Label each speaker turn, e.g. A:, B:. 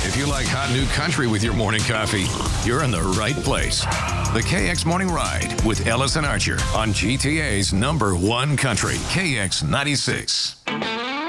A: If you like hot new country with your morning coffee, you're in the right place. The KX Morning Ride with Ellis and Archer on GTA's #1 country, KX 96.